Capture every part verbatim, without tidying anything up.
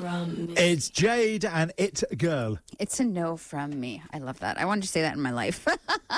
from me. It's Jade and It Girl. It's a no from me. I love that. I wanted to say that in my life.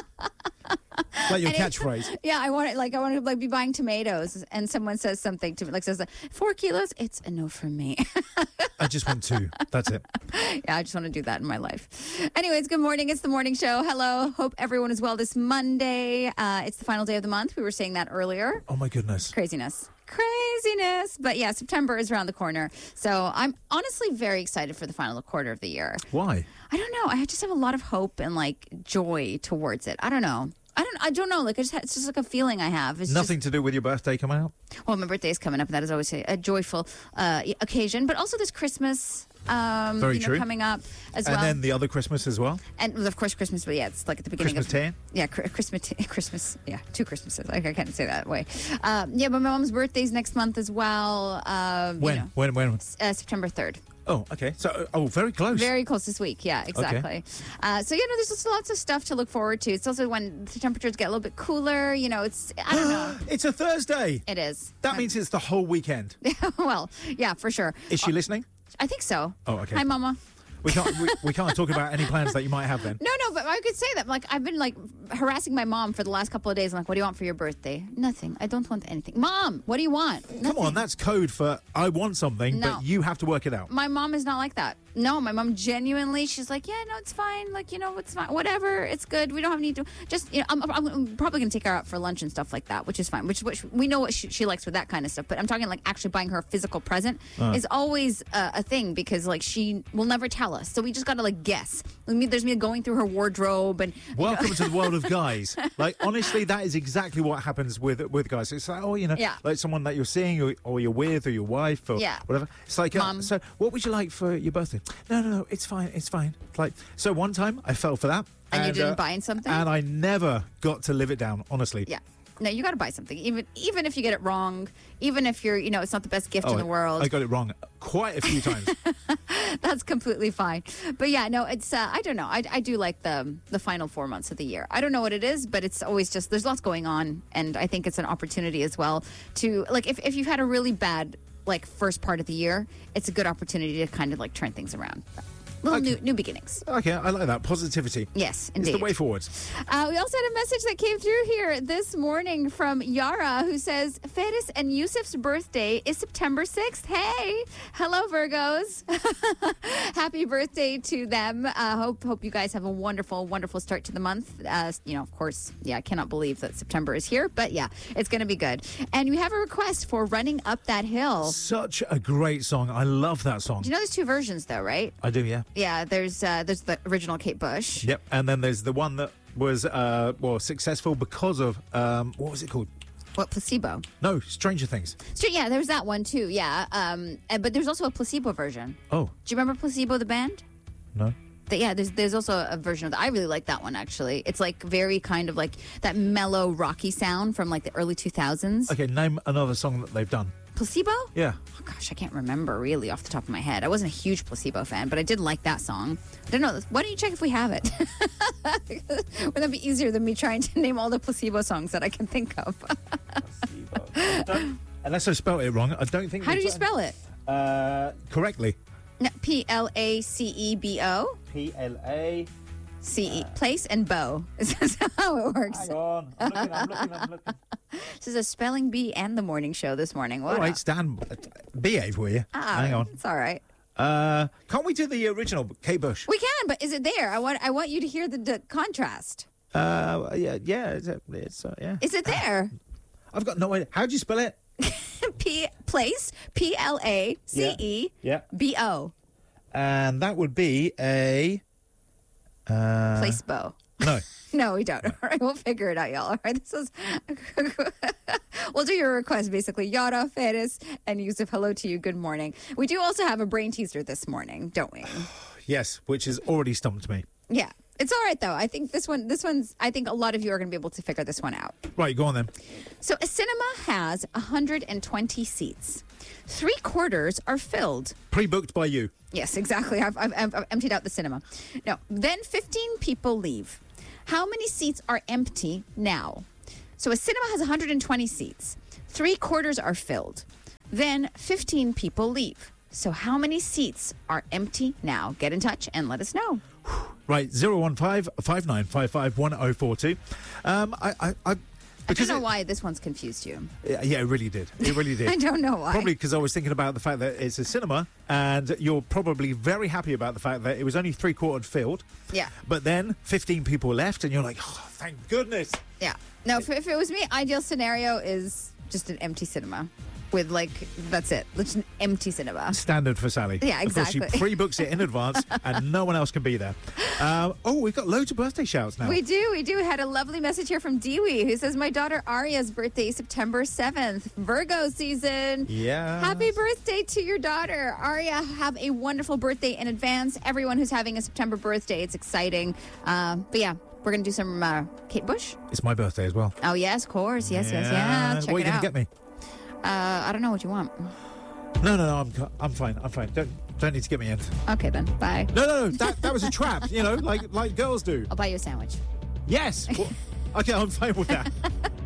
Like your And it- catchphrase. Yeah, I want it. Like I want to like be buying tomatoes, and someone says something to me, like says four kilos. It's a no from me. I just want two. That's it. Yeah, I just want to do that in my life. Anyways, good morning. It's the morning show. Hello. Hope everyone is well this Monday. Uh, it's the final day of the month. We were saying that earlier. Oh my goodness. Craziness. Craziness. But yeah, September is around the corner. So I'm honestly very excited for the final quarter of the year. Why? I don't know. I just have a lot of hope and like joy towards it. I don't know. I don't. I don't know. Like I just, it's just like a feeling I have. It's Nothing to do with your birthday coming out? Just, well, my birthday is coming up. That is always a, a joyful uh, occasion. But also there's Christmas. Um, Very you know, true. Coming up as And well. then the other Christmas as well? And of course, Christmas. But yeah, it's like at the beginning Christmas of ten? yeah, cr- Christmas, t- Christmas. Yeah, two Christmases. Like I can't say that way. Um, yeah, but my mom's birthday's next month as well. Um, When? You know, when? When? uh, September third. Oh, okay. So, oh, very close. Very close this week. Yeah, exactly. Uh, so, you know, there's just lots of stuff to look forward to. It's also when the temperatures get a little bit cooler. You know, it's, I don't know. It's a Thursday. It is. That means it's the whole weekend. Well, yeah, for sure. Is she listening? I think so. Oh, okay. Hi, Mama. We can't. We, we can't talk about any plans that you might have then. No, no, but I could say that. Like, I've been like harassing my mom for the last couple of days. I'm like, what do you want for your birthday? Nothing. I don't want anything. Mom, what do you want? Nothing. Come on, that's code for I want something, No. but you have to work it out. My mom is not like that. No, my mom genuinely, she's like, yeah, no, it's fine. Like, you know, it's fine. Whatever. It's good. We don't have need to. Just, you know, I'm, I'm probably going to take her out for lunch and stuff like that, which is fine. Which, which we know what she, she likes with that kind of stuff. But I'm talking like actually buying her a physical present Uh. is always uh, a thing because like she will never tell us. So we just got to like guess. I mean, there's me going through her wardrobe and. Welcome to the world of guys. Like, honestly, that is exactly what happens with with guys. It's like, oh, you know, Yeah. like someone that you're seeing or, or you're with or your wife or Yeah. whatever. It's like, uh, Mum. so what would you like for your birthday? No, no, no, it's fine, it's fine. Like, so one time I fell for that. And you didn't uh, buy something? And I never got to live it down, honestly. Yeah. No, you got to buy something, even even if you get it wrong, even if you're, you know, it's not the best gift Oh, in the I- world. I got it wrong quite a few times. That's completely fine. But yeah, no, it's uh, I don't know. I, I do like the the final four months of the year. I don't know what it is, but it's always just there's lots going on, and I think it's an opportunity as well to like if if you've had a really bad like first part of the year, it's a good opportunity to kind of like turn things around. Little Okay. new new beginnings. Okay, I like that. Positivity. Yes, It's indeed. the way forward. Uh, we also had a message that came through here this morning from Yara, who says, Feris and Yusuf's birthday is September sixth. Hey, hello, Virgos. Happy birthday to them. Uh, hope hope you guys have a wonderful, wonderful start to the month. Uh, you know, of course, yeah, I cannot believe that September is here, but yeah, it's going to be good. And we have a request for Running Up That Hill. Such a great song. I love that song. Do you know there's two versions, though, right? I do, yeah. Yeah, there's uh, there's the original Kate Bush. Yep, and then there's the one that was uh, well successful because of um, what was it called? What, Placebo? No, Stranger Things. So, yeah, there's that one too. Yeah, um, and, but there's also a Placebo version. Oh Do you remember Placebo, the band? no, Th- yeah, there's there's also a version of that. I really like that one actually. It's like very kind of like that mellow rocky sound from like the early two thousands. okay. Name another song that they've done. Placebo? Yeah, Oh gosh, I can't remember really off the top of my head. I wasn't a huge Placebo fan, but I did like that song. I don't know. Why don't you check if we have it? Wouldn't that be easier than me trying to name all the Placebo songs that I can think of? unless I spelled it wrong. I don't think. How we've did you done- spell it? Uh, correctly. No, P L A C E B O. P L A. C E. Place and bow. Is that how it works? Hang on, I'm looking. I'm looking. I'm looking. This is a spelling bee and the morning show this morning. What All right, up? Stan, behave, will you? Ah, Hang on. It's all right. Uh, can't we do the original Kate Bush? We can, but is it there? I want I want you to hear the, the contrast. Uh, yeah, yeah, it's, uh, it's uh, yeah. Is it there? I've got no idea. How do you spell it? P place P L A C E Yeah. B O. And that would be a. Uh, Place bow. No. No, we don't. All right, we'll figure it out, y'all. All right, this is. We'll do your request basically. Yara, Feris, and Yusuf. Hello to you. Good morning. We do also have a brain teaser this morning, don't we? Yes, which has already stumped me. Yeah. It's all right though. I think this one. This one's. I think a lot of you are going to be able to figure this one out. Right, go on then. So a cinema has one hundred twenty seats. Three quarters are filled. Pre-booked by you. Yes, exactly. I've, I've, I've emptied out the cinema. No. Then fifteen people leave. How many seats are empty now? So a cinema has one hundred twenty seats. Three quarters are filled. Then fifteen people leave. So how many seats are empty now? Get in touch and let us know. Right, zero one five, five nine five five, one oh four two. Um, I, I, I, I don't know why this one's confused you. Yeah, it really did. It really did. I don't know why. Probably because I was thinking about the fact that it's a cinema, and you're probably very happy about the fact that it was only three-quartered filled. Yeah. But then fifteen people left, and you're like, oh, thank goodness. Yeah. No, if, if it was me, ideal scenario is just an empty cinema. With, like, that's it. Just an empty cinema. Standard for Sally. Yeah, exactly. Of course, she pre-books it in advance, and no one else can be there. Uh, oh, we've got loads of birthday shouts now. We do, we do. We had a lovely message here from Dewey, who says, my daughter Aria's birthday is September seventh. Virgo season. Yeah. Happy birthday to your daughter. Aria, have a wonderful birthday in advance. Everyone who's having a September birthday, it's exciting. Uh, but yeah, we're going to do some uh, Kate Bush. It's my birthday as well. Oh, yes, of course. Yes, yeah. yes, yeah. Check what are you going to get me? Uh, I don't know what you want. No, no, no, I'm, I'm fine. I'm fine. Don't, don't need to get me in. Okay, then. Bye. No, no, no. That, that was a trap. You know, like, like girls do. I'll buy you a sandwich. Yes. Well, okay, I'm fine with that.